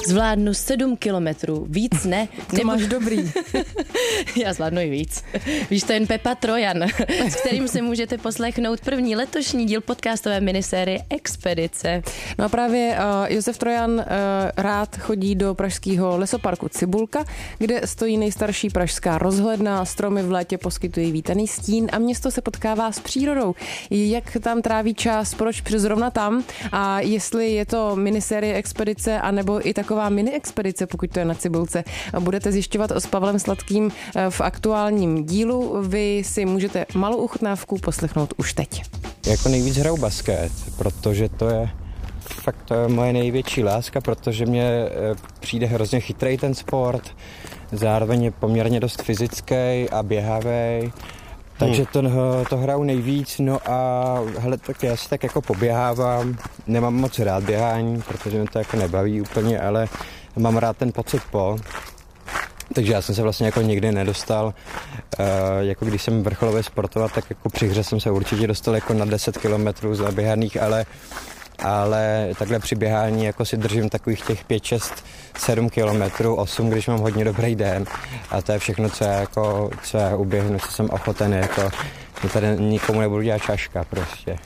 Zvládnu 7 kilometrů, víc ne. To máš dobrý. Já zvládnu i víc. Víš, to jen Pepa Trojan, s kterým si můžete poslechnout první letošní díl podcastové minisérie Expedice. No a právě Josef Trojan rád chodí do pražského lesoparku Cibulka, kde stojí nejstarší pražská rozhledna, stromy v létě poskytují vítaný stín a město se potkává s přírodou. Jak tam tráví čas, proč zrovna tam a jestli je to minisérie Expedice anebo i taková mini expedice, pokud to je na Cibulce, budete zjišťovat s Pavlem Sladkým v aktuálním dílu. Vy si můžete malou ochutnávku poslechnout už teď. Jako nejvíc hraju basket, protože to je moje největší láska, protože mě přijde hrozně chytrý ten sport, zároveň je poměrně dost fyzický a běhavý. Takže to hraju nejvíc, no a hele, tak já si tak jako poběhávám, nemám moc rád běhání, protože mě to jako nebaví úplně, ale mám rád ten pocit takže já jsem se vlastně jako nikdy nedostal, jako když jsem vrcholově sportoval, tak jako při hře jsem se určitě dostal jako na 10 kilometrů zaběhaných, ale takhle při běhání jako si držím takových těch 5, 6, 7 kilometrů, 8, když mám hodně dobrý den a to je všechno, co já uběhnu, co jsem ochoten, jako tady nikomu nebudu dělat čaška prostě.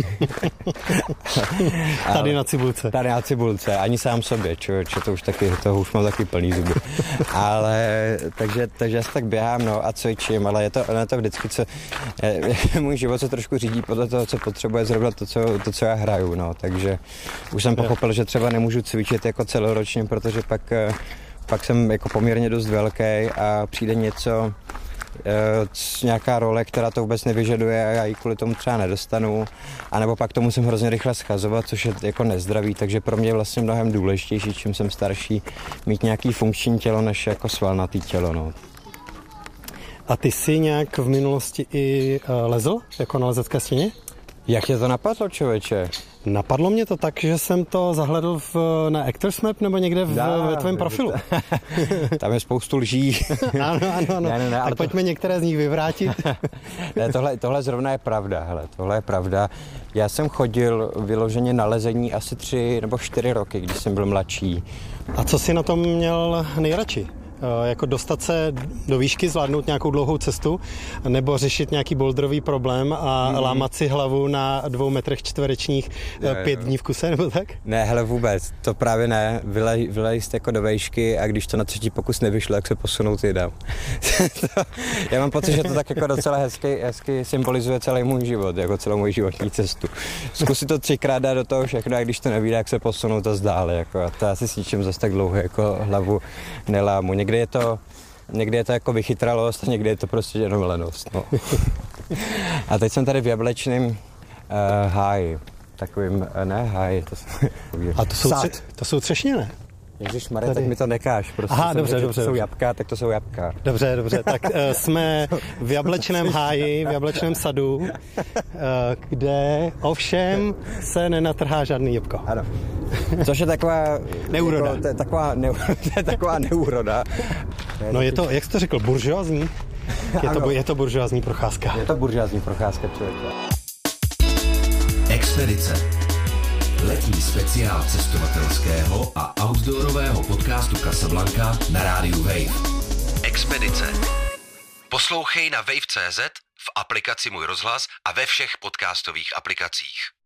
Tady na Cibulce. Tady na Cibulce, ani sám sobě, člověče, to už mám taky plný zuby. Ale, takže já se tak běhám, no a cvičím, ale je to vždycky, můj život se trošku řídí podle toho, co potřebuje zrovna to, co já hraju, no, takže už jsem pochopil, že třeba nemůžu cvičit jako celoročně, protože pak jsem jako poměrně dost velký a přijde něco, nějaká role, která to vůbec nevyžaduje a já ji kvůli tomu třeba nedostanu, anebo pak to musím hrozně rychle schazovat, což je jako nezdravý, takže pro mě je vlastně mnohem důležitější, čím jsem starší, mít nějaký funkční tělo, než jako svalnatý tělo, no. A ty jsi nějak v minulosti i lezl, jako na lezecké stěně? Jak tě to napadlo, člověče? Napadlo mě to tak, že jsem to zahledl na Actors Map nebo někde ve tvém profilu. Tam je spoustu lží. Ano. Ne, tak pojďme některé z nich vyvrátit. Ne, tohle zrovna je pravda, tohle je pravda. Já jsem chodil vyloženě na lezení asi 3 nebo 4 roky, když jsem byl mladší. A co jsi na tom měl nejradši? Jako dostat se do výšky, zvládnout nějakou dlouhou cestu, nebo řešit nějaký boulderový problém a lámat si hlavu na 2 metrech čtverečních 5 dní v kuse, nebo tak? Ne, hele, vůbec, to právě ne. Vylejst jako do výšky a když to na 3. pokus nevyšlo, jak se posunout jinam. Já mám pocit, že to tak jako docela hezky symbolizuje celý můj život, jako celou moji životní cestu. Zkusit to 3krát dát do toho všechno a když to nevíde, jak se posunout a zdále. Jako, a to já si s ničím zase tak dlouho jako hlavu nelámu. Někdy je to jako vychytralost a někdy je to prostě jenom lenost. No. A teď jsem tady v Jablečném háji. Takovým, ne háji. A to jsou třešně, ne? Ježišmarja, tak mi to nekáš. Prostě. Aha, dobře. To jsou jabka, tak to jsou jabka. Dobře. Tak jsme v Jablečném háji, v Jablečném sadu, kde ovšem se nenatrhá žádný jabko. Ano. Což je taková... Neúroda. Jako, to je taková neúroda. No je to, jak jsi to řekl, buržoazní? Je to buržoazní procházka. Je to buržoazní procházka, člověče. Expedice. Letní speciál cestovatelského a outdoorového podcastu Casablanca na rádiu Wave. Expedice. Poslouchej na wave.cz, v aplikaci Můj rozhlas a ve všech podcastových aplikacích.